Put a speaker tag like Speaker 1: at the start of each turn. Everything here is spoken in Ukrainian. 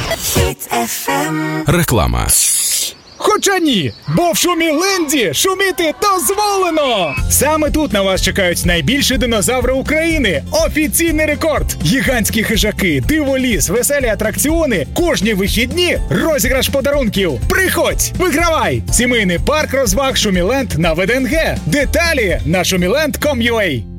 Speaker 1: Hit FM.
Speaker 2: Реклама.
Speaker 3: Хоча ні, бо в Шуміленді шуміти дозволено! Саме тут на вас чекають найбільші динозаври України. Офіційний рекорд! Гігантські хижаки, диволіз, веселі атракціони, кожні вихідні розіграш подарунків. Приходь, вигравай! Сімейний парк розваг Шуміленд на ВДНГ. Деталі на shumiland.com.ua.